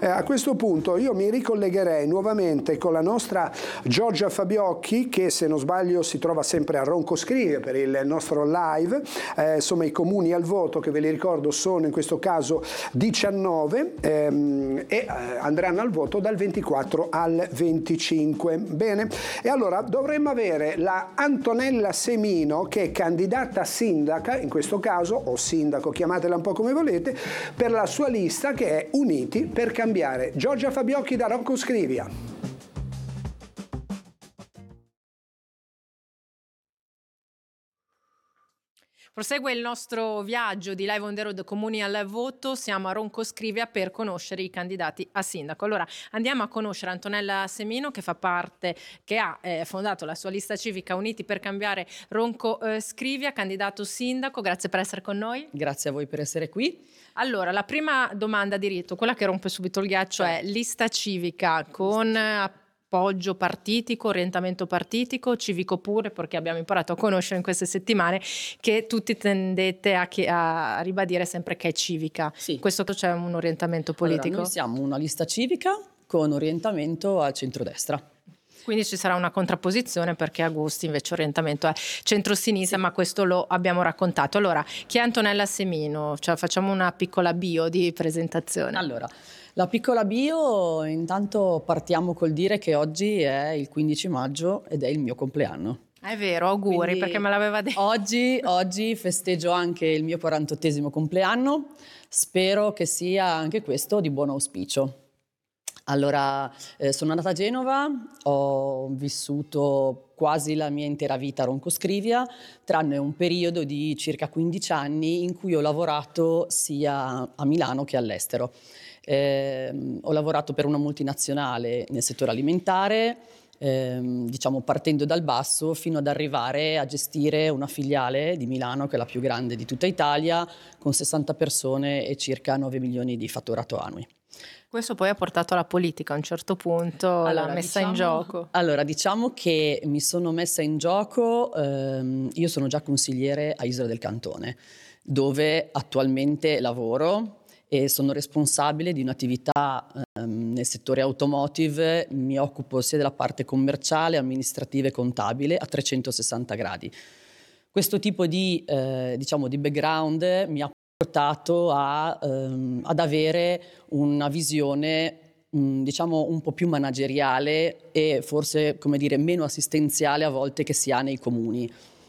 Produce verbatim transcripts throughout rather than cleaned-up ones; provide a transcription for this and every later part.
Eh, a questo punto io mi ricollegherei nuovamente con la nostra Giorgia Fabiocchi, che se non sbaglio si trova sempre a Roncoscrivia per il nostro live. Eh, insomma, i comuni al voto, che ve li ricordo sono in questo caso diciannove, ehm, e eh, andranno al voto dal ventiquattro al venticinque. Bene, e allora dovremmo avere la Antonella Semino, che è candidata sindaca in questo caso, o sindaco, chiamatela un po' come volete, per la sua lista che è Uniti per Cambiare. Giorgia Fabiocchi da Roncoscrivia. Prosegue il nostro viaggio di Live on the Road Comuni al voto. Siamo a Roncoscrivia per conoscere i candidati a sindaco. Allora andiamo a conoscere Antonella Semino, che fa parte, che ha eh, fondato la sua lista civica Uniti per Cambiare Roncoscrivia, candidato sindaco. Grazie per essere con noi. Grazie a voi per essere qui. Allora, la prima domanda di rito, quella che rompe subito il ghiaccio, è lista civica con appoggio partitico, orientamento partitico, civico pure, perché abbiamo imparato a conoscere in queste settimane che tutti tendete a, a ribadire sempre che è civica. Sì. Questo c'è un orientamento politico? Allora, noi siamo una lista civica con orientamento al centrodestra. Quindi ci sarà una contrapposizione, perché Agusti invece orientamento è centrosinistra, sì. Ma questo lo abbiamo raccontato. Allora, chi è Antonella Semino? Cioè, facciamo una piccola bio di presentazione. Allora, la piccola bio, intanto partiamo col dire che oggi è il quindici maggio ed è il mio compleanno. È vero, auguri. Quindi perché me l'aveva detto. Oggi, oggi festeggio anche il mio quarantottesimo compleanno, spero che sia anche questo di buon auspicio. Allora, eh, sono andata a Genova, ho vissuto quasi la mia intera vita a Roncoscrivia, tranne un periodo di circa quindici anni in cui ho lavorato sia a Milano che all'estero. Eh, ho lavorato per una multinazionale nel settore alimentare, eh, diciamo partendo dal basso fino ad arrivare a gestire una filiale di Milano, che è la più grande di tutta Italia, con sessanta persone e circa nove milioni di fatturato annui. Questo poi ha portato alla politica a un certo punto, allora, l'ha messa diciamo, in gioco. Allora, diciamo che mi sono messa in gioco, ehm, io sono già consigliere a Isola del Cantone, dove attualmente lavoro e sono responsabile di un'attività ehm, nel settore automotive. Mi occupo sia della parte commerciale, amministrativa e contabile a trecentosessanta gradi. Questo tipo di, eh, diciamo, di background mi ha portato a, ehm, ad avere una visione mh, diciamo un po' più manageriale e forse, come dire, meno assistenziale a volte che si ha nei comuni.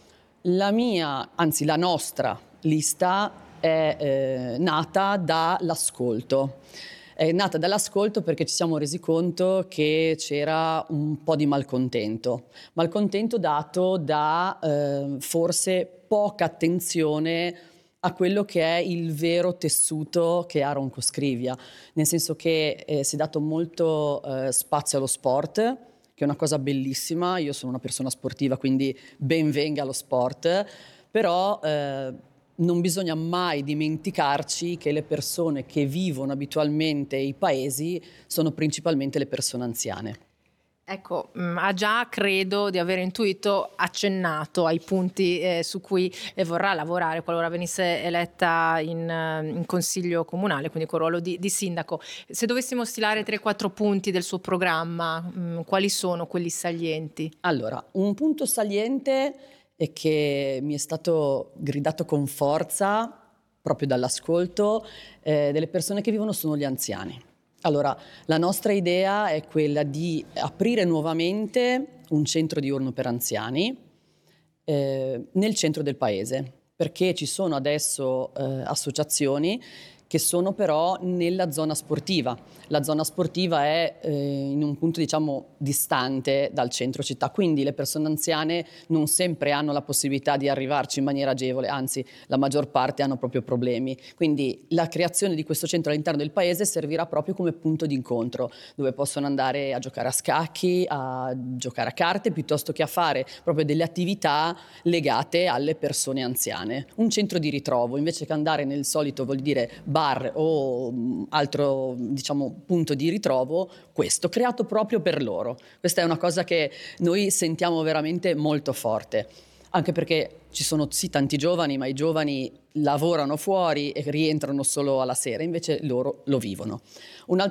La mia, anzi la nostra lista è eh, nata dall'ascolto. È nata dall'ascolto perché ci siamo resi conto che c'era un po' di malcontento. Malcontento dato da eh, forse poca attenzione a quello che è il vero tessuto che ha Roncoscrivia, nel senso che eh, si è dato molto eh, spazio allo sport, che è una cosa bellissima. Io sono una persona sportiva, quindi ben venga lo sport, però eh, non bisogna mai dimenticarci che le persone che vivono abitualmente i paesi sono principalmente le persone anziane. Ecco, mh, ha già, credo di aver intuito, accennato ai punti eh, su cui eh, vorrà lavorare qualora venisse eletta in, uh, in consiglio comunale, quindi col ruolo di, di sindaco. Se dovessimo stilare tre quattro punti del suo programma, mh, quali sono quelli salienti? Allora, un punto saliente è che mi è stato gridato con forza, proprio dall'ascolto, eh, delle persone che vivono sono gli anziani. Allora, la nostra idea è quella di aprire nuovamente un centro diurno per anziani eh, nel centro del paese, perché ci sono adesso eh, associazioni che sono però nella zona sportiva. La zona sportiva è eh, in un punto, diciamo, distante dal centro città, quindi le persone anziane non sempre hanno la possibilità di arrivarci in maniera agevole, anzi la maggior parte hanno proprio problemi. Quindi la creazione di questo centro all'interno del paese servirà proprio come punto di incontro, dove possono andare a giocare a scacchi, a giocare a carte, piuttosto che a fare proprio delle attività legate alle persone anziane. Un centro di ritrovo, invece che andare nel solito, vuol dire, bar o altro, diciamo, punto di ritrovo, questo creato proprio per loro. Questa è una cosa che noi sentiamo veramente molto forte, anche perché ci sono sì tanti giovani, ma i giovani lavorano fuori e rientrano solo alla sera, invece loro lo vivono. Un altro